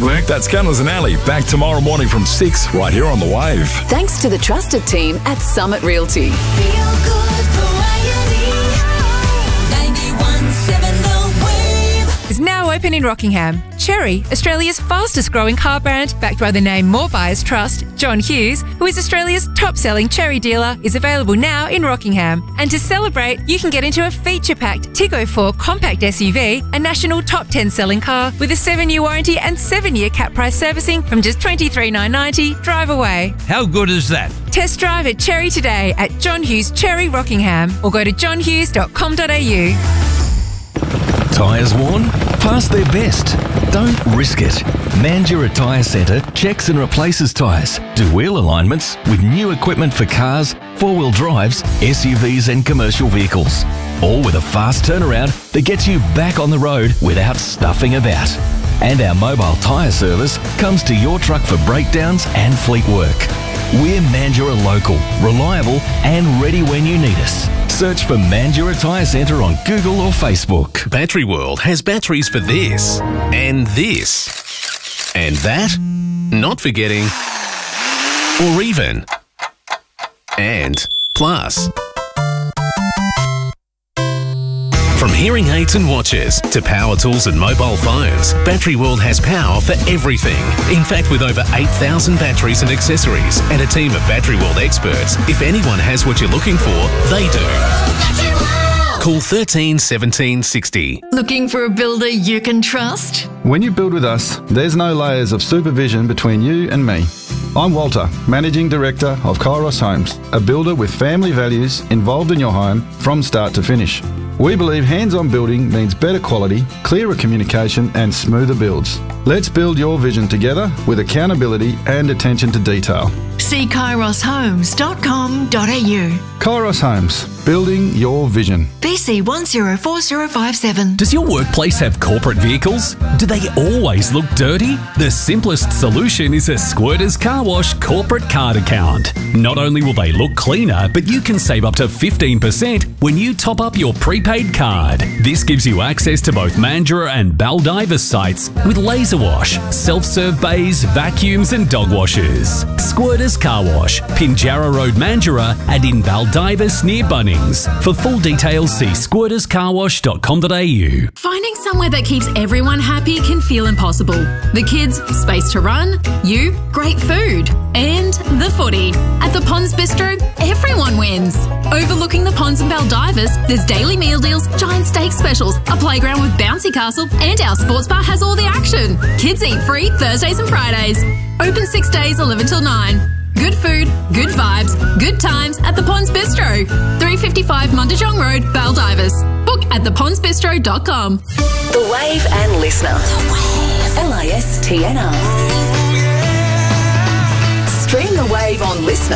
Network. That's Gunners and Alley, back tomorrow morning from 6, right here on The Wave. Thanks to the trusted team at Summit Realty. Feel good variety. 91.7 The Wave. Is now open in Rockingham. Cherry, Australia's fastest growing car brand, backed by the name More Buyers Trust, John Hughes, who is Australia's top-selling Cherry dealer, is available now in Rockingham. And to celebrate, you can get into a feature-packed Tiggo 4 compact SUV, a national top 10 selling car with a 7-year warranty and 7-year cap price servicing from just $23,990. Drive away. How good is that? Test drive at Cherry today at John Hughes Cherry Rockingham or go to johnhughes.com.au. Tyres worn? Past their best. Don't risk it. Mandurah Tyre Centre checks and replaces tyres, do wheel alignments with new equipment for cars, four-wheel drives, SUVs and commercial vehicles. All with a fast turnaround that gets you back on the road without stuffing about. And our mobile tyre service comes to your truck for breakdowns and fleet work. We're Mandurah local, reliable and ready when you need us. Search for Mandurah Tyre Centre on Google or Facebook. Battery World has batteries for this, and this, and that, not forgetting, or even, and plus. From hearing aids and watches to power tools and mobile phones, Battery World has power for everything. In fact, with over 8,000 batteries and accessories and a team of Battery World experts, if anyone has what you're looking for, they do. Call 13 17 60. Looking for a builder you can trust? When you build with us, there's no layers of supervision between you and me. I'm Walter, Managing Director of Kairos Homes, a builder with family values involved in your home from start to finish. We believe hands-on building means better quality, clearer communication and smoother builds. Let's build your vision together with accountability and attention to detail. See kairoshomes.com.au. Kairos Homes, building your vision. BC 104057. Does your workplace have corporate vehicles? Do they always look dirty? The simplest solution is a Squirters Car Wash corporate card account. Not only will they look cleaner, but you can save up to 15% when you top up your prepaid card. This gives you access to both Mandurah and Baldivis sites with laser wash, self-serve bays, vacuums and dog washers. Squirters Car Wash, Pinjarra Road, Mandurah and in Baldivis near Bunnings. For full details, see squirterscarwash.com.au. Finding somewhere that keeps everyone happy can feel impossible. The kids, space to run, you, great food, and the footy. At the Ponds Bistro, everyone wins. Overlooking the ponds in Baldivis, there's daily meal deals, giant steak specials, a playground with bouncy castle, and our sports bar has all the action. Kids eat free Thursdays and Fridays. Open 6 days, 11 till 9. Good food, good vibes, good times at the Ponds Bistro. 355 Mundijong Road, Baldivis. Book at thepondsbistro.com. The Wave and Listener. The Wave. LISTNR. Stream The Wave on Listener.